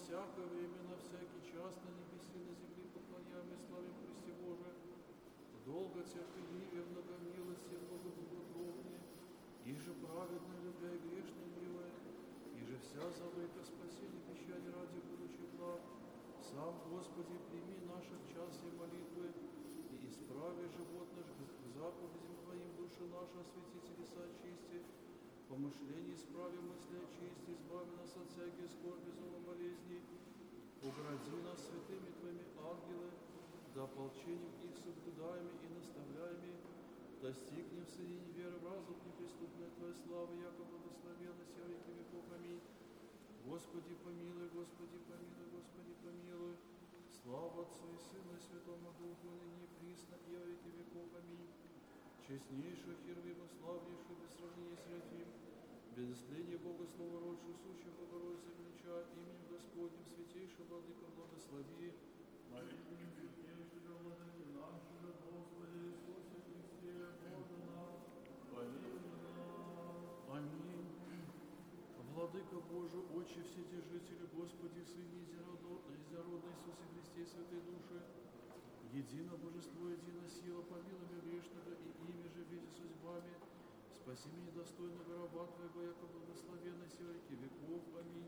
всякое время, на всякий час, на небеси, на земле поклоняем и славим Христе Боже. Долго терпеливее, многомилости, благодухотворне, и же праведно, любя и грешно милое, и же вся завыка спасение печали ради будущих благ. Сам, Господи, прими наши час и молитвы, и исправи живот наш к заповедям Твоим, души наши, освети телеса очисти, помышления исправи, мысли очисти, избави нас от всяких скорби, зло, болезней, огради нас святыми Твоими ангелы, да ополчением их соблюдаеми и наставляеми, достигнем в соединении веры в разум неприступной Твоей славы, яко благословенность во веки веков. Аминь. Господи, помилуй, Господи, помилуй, Господи, помилуй. Слава Отцу и Сыну и Святому Духу, ныне и присно, и во веки веков. Аминь. Честнейший Херувим, славнейший без сравнения Серафим, без истления Бога Слова родший, сущих Богородицы велича, именем Господним, святейший Владыка, благослови. Молитвенным честнейшего Владыки нашего, Господи Иисусе Христе, Боже наш, помилуй нас. Аминь. Владыка Божий, Отче Вседержителю, Господи, Сыне Единородный Иисусе Христе, Святой Души, едино Божество, едино сила, помилуй меня грешного, и ими же вети судьбами, спаси меня достойного раба Твоего, яко благословенность во веки веков. Аминь.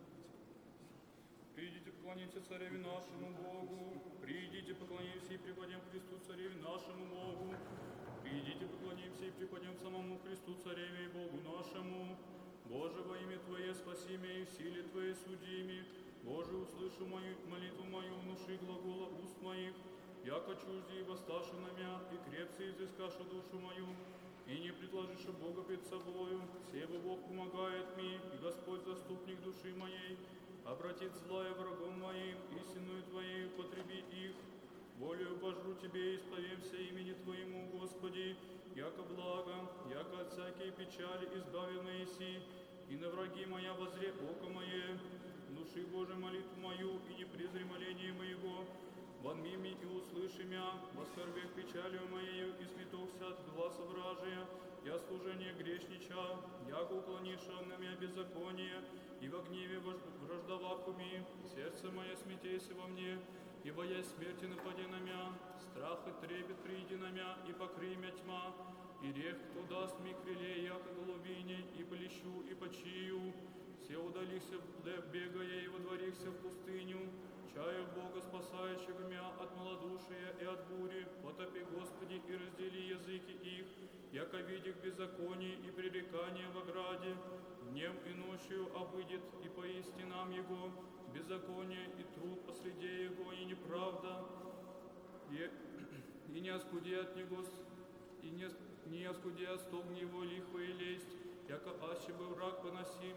Придите, поклонимся Цареве нашему Богу. Придите, поклонимся и преподем Христу Цареве нашему Богу. Придите, поклонимся и преподем самому Христу Цареве и Богу нашему. Боже, во имя Твое спаси меня и в силе Твоей суди ми. Боже, услыши мою молитву мою, внуши глагола уст моих. Яко чужди и воссташи на мя, и крепцы изыскаши душу мою, и не предложишь Бога пред собою. Себо Бог помогает мне, и Господь заступник души моей. Обратит злое врагом моим, истинную Твоею потреби их. Волею божру Тебе, исповемся имени Твоему, Господи, яко благо, яко от всякой печали избавленный еси, и на враги моя возре око мое. Внуши, Боже, молитву мою, и не презри моление моего. Вонми ми и услыши мя, воскорбех печалью моею, и сметохся от гласа вражия, я служение грешнича, яко уклониша на мя беззаконие, и во гневе враждоваху ми, сердце мое смятейся во мне, и боясь смерти напади на мя, страх и трепет приди на мя, и покрый мя тьма, и рев, кто даст ми крыле, яко голубине, и полещу, и почию. Все удалихся, бегая, и водворихся в пустыню, чаю Бога, спасающего мя от малодушия и от бури, потопи, Господи, и раздели языки их, яко видих беззаконие и пререкание в ограде, днем и ночью обыдет, и по истинам Его, беззаконие и труд посреди Его, и неправда, и не оскуди от Него, и не оскуди от стогни Его лихва и лесть, яко аще бы враг поносил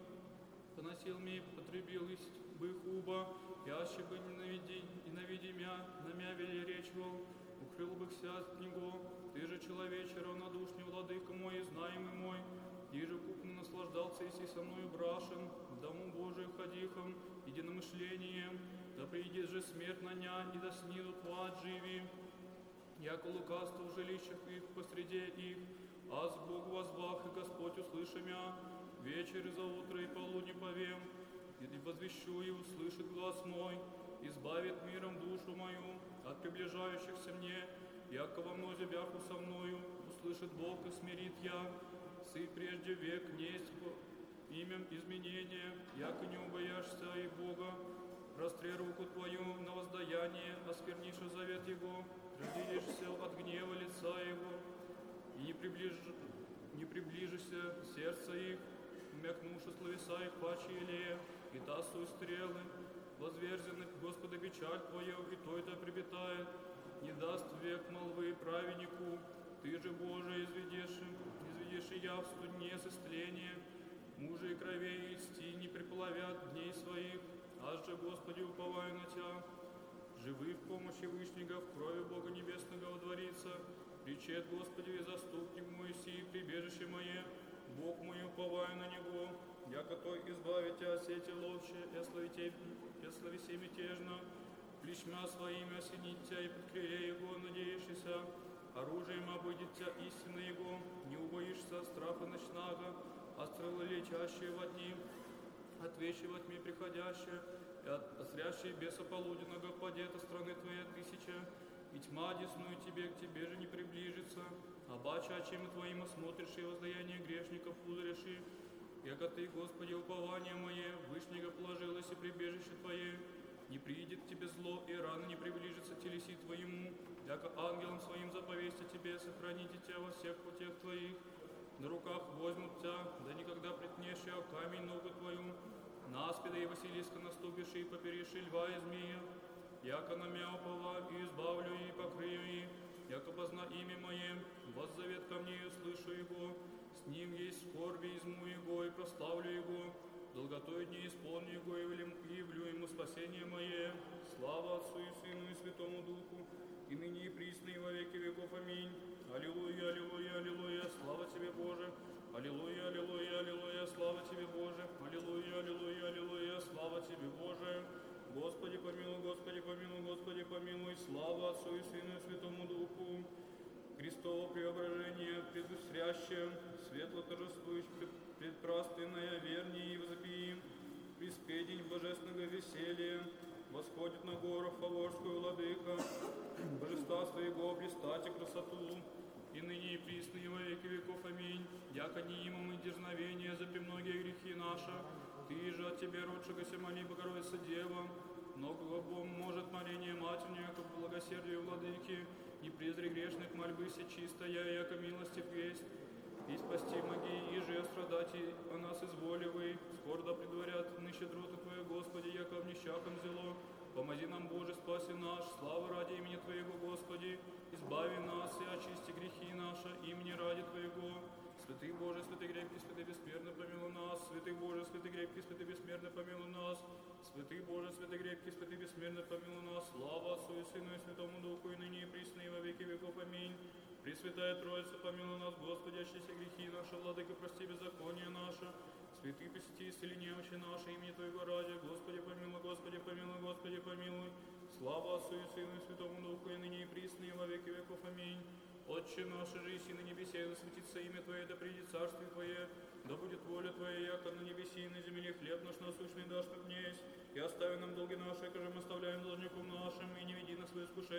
ми, потребил бы хуба, яще бы ненавиди мя, на мя велеречивал, укрыл бы вся от него. Ты же, человече, равнодушный владыка мой, знаемый мой, и же купно наслаждался и со мною брашен, в дому Божию ходихом, единомышлением, да придет же смерть на ня, и да снидут в ад живи, яко лукавство в жилищах их посреди их, аз Бог возвах, и Господь услыши мя, вечер и за утро и полудня повем, и возвещу, и услышит глаз мой, избавит миром душу мою от приближающихся мне, яко во мнозе бяху со мною, услышит Бог и смирит я, сы прежде век несть имем изменения, яко не убояшься и Бога, простре руку Твою на воздаяние, осквернишь завет Его, разделишься от гнева лица Его, и не приближишься сердца их, умякнувши словеса их паче илея, и тасуй стрелы, возверзенных Господа печаль Твою, и той-то прибитает, не даст век молвы праведнику, Ты же, Боже, изведешь и я в студне с истления, мужа и кровей и льсти не приплавят дней своих, аз же, Господи, уповаю на Тя, живы в помощи Вышнего, в крови Бога Небесного водворится, речет, Господи, заступник мой сей, прибежище мое, Бог мой, уповаю на Него, яко Той избавить Тя от сети ловче, и ословиси мятежно, плечмя своими осенить Тя, и под крыле Его надеешься, оружием обыдет Тя истина Его, не убоишься страха ночного, а стрелы летящие во дни, от вечи во тьме приходящие, и от зрящей беса полуденного падет от страны Твоей 1000, и тьма десную Тебе, к Тебе же не приближится, а бача очима Твоим осмотришь и воздаяние грешников узришь, яко Ты, Господи, упование мое, вышнего положилось и прибежище Твое, не придет Тебе зло, и рано не приближится телеси Твоему, яко ангелом Своим заповести Тебе, сохраните Тебя во всех путях Твоих, на руках возьмут Тебя, да никогда притнешь о камень ногу Твою, наспеда и Василиска наступишь и поперишь льва и змея, яко на мя уповаю и избавлю и покрою и, яко позна имя Мое, воззовет ко мне и услышу Его, с ним есть скорби, изму Его и прославлю Его, долготой дни исполню Его и явлю Ему спасение Мое. Слава Отцу и Сыну и Святому Духу, и ныне и присно и во веки веков. Аминь. Аллилуйя, аллилуйя, аллилуйя, слава Тебе, Боже. Аллилуйя, аллилуйя, аллилуйя, слава Тебе, Боже. Аллилуйя, аллилуйя, аллилуйя, слава Тебе, Боже. Господи помилуй, Господи помилуй, Господи помилуй, слава Отцу и Сыну и Святому Духу. Христово преображение, предустрящее, светло торжествующее, предпраственное, вернее и возопиим, приспедень божественного веселья, восходит на гору Фаворскую владыка, божества своего блистать и красоту, и ныне и присно и во веки веков. Аминь. Яко не имам и дерзновения за многие грехи наши, Ты же от Тебе, родшегося, моли, Богородица Дева, многого Бог может моление Матерь, яко благосердию владыки, не презри грешных мольбы все чистая, яко милостив есть, и спасти моги, и же страдать, и о нас изволивай, скоро да предварят нищедроты Твое, Господи, яко в нищаком зело, помози нам, Боже, спаси наш, слава ради имени Твоего, Господи, избави нас и очисти грехи наши, имени ради Твоего. Святый Боже, святый крепкий, святый бессмертный, помилуй нас. Святый Боже, святый крепкий, святый бессмертный, помилуй нас. Святый Боже, святый крепкий, святый бессмертный, помилуй нас. Слава Отцу и Сыну и Святому Духу, и ныне и присно и во веки веков. Аминь. Пресвятая Троица, помилуй нас, Господи, очисти грехи наши, Владыка, прости беззаконие наше. Святый посети, исцели немощи наши, имени Твоего ради. Господи, помилуй, Господи, помилуй, Господи, помилуй. Слава Отцу и Сыну и Святому Духу, и ныне и присно и во веки веков. Аминь. Отче наш, же и на небесе, да светится имя Твое, да придет царствие Твое, да будет воля Твоя, яко на небеси и на земле, хлеб наш насущный дашь нам днесь, и остави нам долги наши, как же мы оставляем должникам нашим, и не веди нас в искушение,